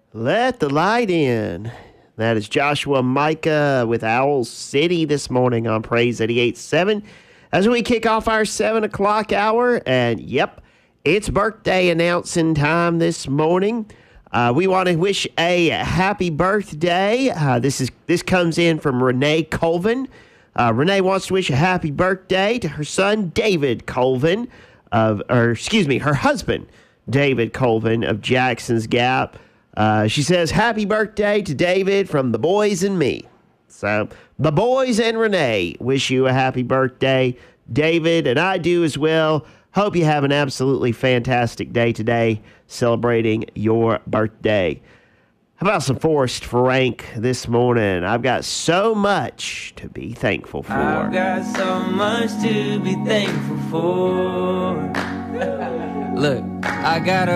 Let the light in. That is Joshua Micah with Owl City this morning on Praise 88.7 as we kick off our 7 o'clock hour. And, yep, it's birthday announcing time this morning. We want to wish a happy birthday. This comes in from Renee Colvin. Renee wants to wish a happy birthday to her son, David Colvin, her husband, David Colvin of Jackson's Gap. She says, happy birthday to David from the boys and me. So the boys and Renee wish you a happy birthday, David, and I do as well. Hope you have an absolutely fantastic day today celebrating your birthday. How about some Forrest Frank this morning? I've got so much to be thankful for. I've got so much to be thankful for. Look, I got a